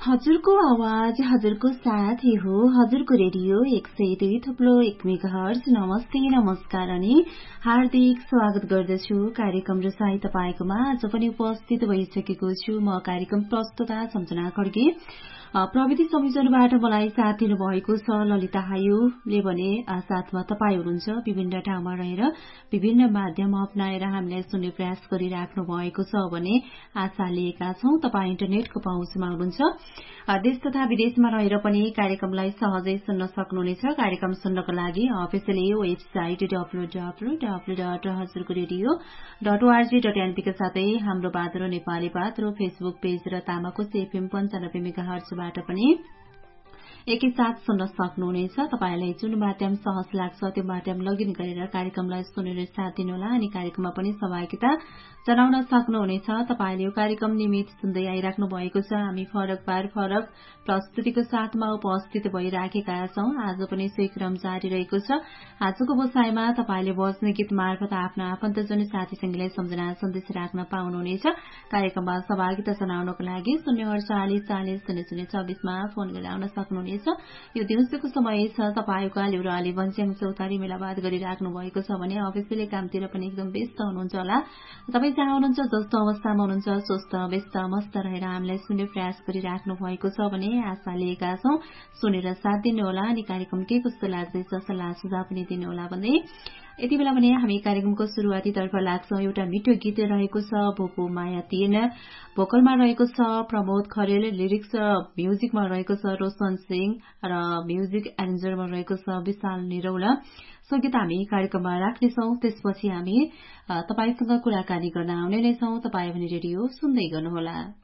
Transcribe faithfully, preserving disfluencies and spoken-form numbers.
हजुरको आवाज हजुरको साथी हो हजुरको रेडियो एक सय दुई थप्लो एक मेगाहर्ज। नमस्ते नमस्कार अनि हार्दिक स्वागत गर्दछु कार्यक्रम रसाई तपाईँकोमा। आज पनि उपस्थित भइसकेको छु म कार्यक्रम प्रस्तुता सम्झना खड्गे। प्रविधि संयोजनबाट मलाई साथ दिनु भएको छ ललिता हायुले भने साथमा तपाईँ हुनुहुन्छ। विभिन्न ठाउँमा रहेर विभिन्न माध्यम अपनाएर हामीलाई सुन्ने प्रयास गरिराख्नु भएको छ भने आशा लिएका छौं तपाईँ इन्टरनेटको पहुँचमा हुनुहुन्छ। देश तथा विदेशमा रहेर पनि कार्यक्रमलाई सहजै सुन्न सक्नुहुनेछ। कार्यक्रम सुन्नको लागि officially website W W W dot हजुरको रेडियो डट ओआरजी डट एनपीका साथै हाम्रो बादरो नेपाली बादरो फेसबुक पेज र तामाकोस एफएम पञ्चानब्बे मेगाहर्जबाट पनि एकैसाथ सुन्न सक्नुहुनेछ। तपाईलाई जुन माध्यम सहज लाग्छ त्यो माध्यम लगइन गरेर कार्यक्रमलाई सुनेर साथ दिनुहोला अनि कार्यक्रममा पनि सहभागिता जनाउन सक्नुहुनेछ। तपाईले यो कार्यक्रम नियमित सुन्दै आइराख्नु भएको छ। हामी फरक बार फरक प्रस्तुतिको साथमा उपस्थित भइराखेका छौं। आज पनि सोही क्रम जारी रहेको छ। आजको बसाइमा तपाईले बज्ने गीत मार्फत आफ्ना आफन्तजन साथीसँगीलाई सम्झना सन्देश राख्न पाउनुहुनेछ। कार्यक्रममा सहभागिता जनाउनको लागि शून्य अडचालिस चालिस शून्य शून्य छब्बीसमा फोन गरेर आउन सक्नुहुनेछ। यो दिउँसोको समय छ। तपाईको आलु र आली वञ्च्याङ चौतारी मेलावाद गरिराख्नु भएको छ भने अफिसले कामतिर पनि एकदम व्यस्त हुनुहुन्छ होला। तपाईँ जहाँ हुनुहुन्छ जस्तो अवस्थामा हुनुहुन्छ स्वस्थ व्यस्त मस्त रहेर हामीलाई सुन्ने प्रयास गरिराख्नु भएको छ भने आशा लिएका छौं सुनेर साथ दिनुहोला अनि कार्यक्रम के कस्तो लाग्दैछ सल्लाह सुझाव पनि दिनुहोला भन्दै यति बेला भने हामी कार्यक्रमको शुरूआती तर्फ लाग्छौं। एउटा मिठो गीत रहेको छ भोको माया तीन। भोकलमा रहेको छ प्रमोद खरेल, लिरिक्स म्युजिकमा रहेको छ रोशन सिंह र म्युजिक एरेन्जरमा रहेको छ विशाल निरौला। सो गीत हामी कार्यक्रममा राख्नेछौं। त्यसपछि हामी तपाईसँग कुराकानी गर्न आउने नै छौं। तपाई भने रेडियो सुन्दै गर्नुहोला।